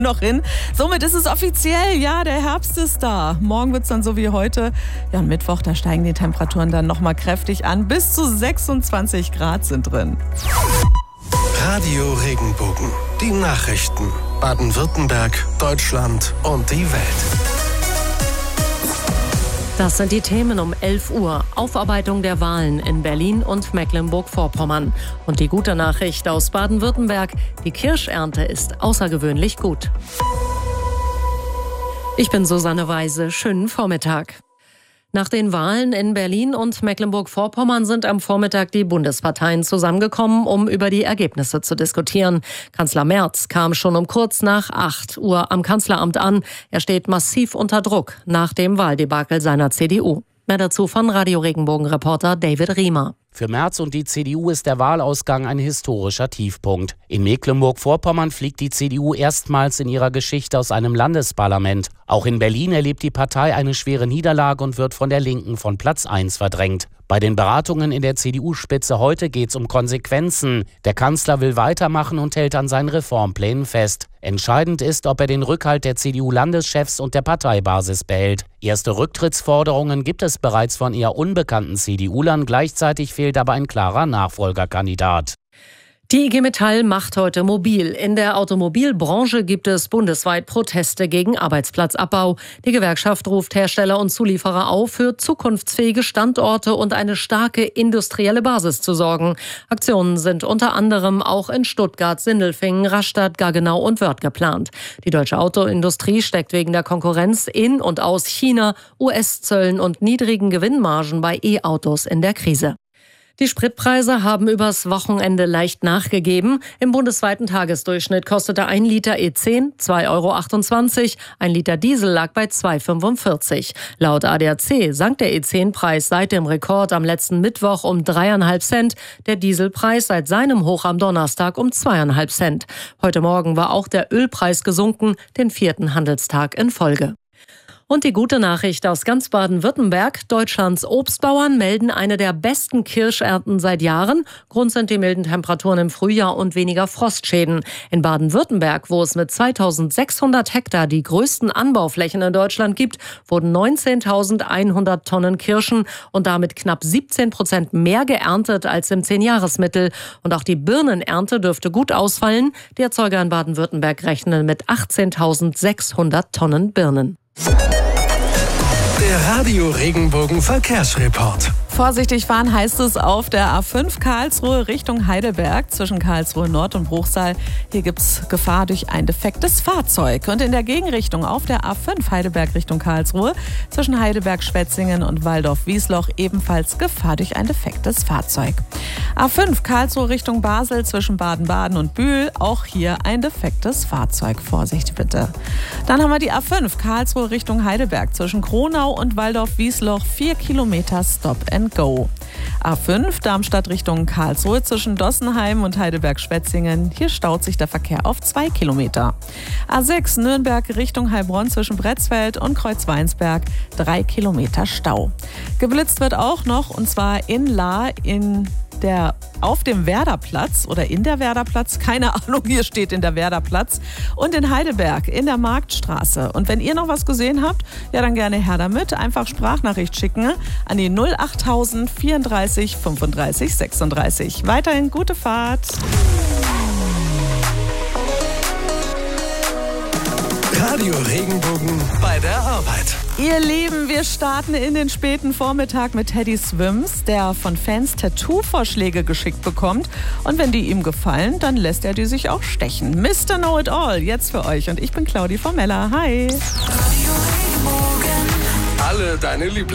noch hin. Somit ist es offiziell, ja, der Herbst ist da. Morgen wird es dann so wie heute. Ja, am Mittwoch, da steigen die Temperaturen dann nochmal kräftig an. Bis zu 26 Grad sind drin. Radio Regenbogen. Die Nachrichten. Baden-Württemberg, Deutschland und die Welt. Das sind die Themen um 11 Uhr. Aufarbeitung der Wahlen in Berlin und Mecklenburg-Vorpommern. Und die gute Nachricht aus Baden-Württemberg: Die Kirschernte ist außergewöhnlich gut. Ich bin Susanne Weise. Schönen Vormittag. Nach den Wahlen in Berlin und Mecklenburg-Vorpommern sind am Vormittag die Bundesparteien zusammengekommen, um über die Ergebnisse zu diskutieren. Kanzler Merz kam schon um kurz nach 8 Uhr am Kanzleramt an. Er steht massiv unter Druck nach dem Wahldebakel seiner CDU. Mehr dazu von Radio Regenbogen-Reporter David Riemer. Für Merz und die CDU ist der Wahlausgang ein historischer Tiefpunkt. In Mecklenburg-Vorpommern fliegt die CDU erstmals in ihrer Geschichte aus einem Landesparlament. Auch in Berlin erlebt die Partei eine schwere Niederlage und wird von der Linken von Platz 1 verdrängt. Bei den Beratungen in der CDU-Spitze heute geht es um Konsequenzen. Der Kanzler will weitermachen und hält an seinen Reformplänen fest. Entscheidend ist, ob er den Rückhalt der CDU-Landeschefs und der Parteibasis behält. Erste Rücktrittsforderungen gibt es bereits von eher unbekannten CDU-Lern. Gleichzeitig fehlt aber ein klarer Nachfolgerkandidat. Die IG Metall macht heute mobil. In der Automobilbranche gibt es bundesweit Proteste gegen Arbeitsplatzabbau. Die Gewerkschaft ruft Hersteller und Zulieferer auf, für zukunftsfähige Standorte und eine starke industrielle Basis zu sorgen. Aktionen sind unter anderem auch in Stuttgart, Sindelfingen, Rastatt, Gaggenau und Wörth geplant. Die deutsche Autoindustrie steckt wegen der Konkurrenz in und aus China, US-Zöllen und niedrigen Gewinnmargen bei E-Autos in der Krise. Die Spritpreise haben übers Wochenende leicht nachgegeben. Im bundesweiten Tagesdurchschnitt kostete 1 Liter E10 2,28 €, 1 Liter Diesel lag bei 2,45 €. Laut ADAC sank der E10-Preis seit dem Rekord am letzten Mittwoch um 3,5 Cent, der Dieselpreis seit seinem Hoch am Donnerstag um 2,5 Cent. Heute Morgen war auch der Ölpreis gesunken, den 4. Handelstag in Folge. Und die gute Nachricht aus ganz Baden-Württemberg: Deutschlands Obstbauern melden eine der besten Kirschernten seit Jahren. Grund sind die milden Temperaturen im Frühjahr und weniger Frostschäden. In Baden-Württemberg, wo es mit 2600 Hektar die größten Anbauflächen in Deutschland gibt, wurden 19.100 Tonnen Kirschen und damit knapp 17% mehr geerntet als im 10-Jahresmittel. Und auch die Birnenernte dürfte gut ausfallen. Die Erzeuger in Baden-Württemberg rechnen mit 18.600 Tonnen Birnen. Der Radio Regenbogen Verkehrsreport. Vorsichtig fahren heißt es auf der A5 Karlsruhe Richtung Heidelberg zwischen Karlsruhe Nord und Bruchsal. Hier gibt es Gefahr durch ein defektes Fahrzeug. Und in der Gegenrichtung auf der A5 Heidelberg Richtung Karlsruhe zwischen Heidelberg-Schwetzingen und Waldorf-Wiesloch ebenfalls Gefahr durch ein defektes Fahrzeug. A5 Karlsruhe Richtung Basel zwischen Baden-Baden und Bühl, auch hier ein defektes Fahrzeug. Vorsicht bitte. Dann haben wir die A5 Karlsruhe Richtung Heidelberg zwischen Kronau und Waldorf-Wiesloch 4 Kilometer Stop and Go. A5 Darmstadt Richtung Karlsruhe zwischen Dossenheim und Heidelberg-Schwetzingen. Hier staut sich der Verkehr auf 2 Kilometer. A6 Nürnberg Richtung Heilbronn zwischen Bretzfeld und Kreuzweinsberg 3 Kilometer Stau. Geblitzt wird auch noch, und zwar in Lahr auf dem Werderplatz oder in der Werderplatz, keine Ahnung, hier steht in der Werderplatz, und in Heidelberg in der Marktstraße. Und wenn ihr noch was gesehen habt, ja dann gerne her damit. Einfach Sprachnachricht schicken an die 08000 34 35 36. Weiterhin gute Fahrt. Radio Regenbogen bei der Arbeit. Ihr Lieben, wir starten in den späten Vormittag mit Teddy Swims, der von Fans Tattoo-Vorschläge geschickt bekommt. Und wenn die ihm gefallen, dann lässt er die sich auch stechen. Mr. Know-It-All, jetzt für euch. Und ich bin Claudi Formella. Hi. Alle deine Lieblings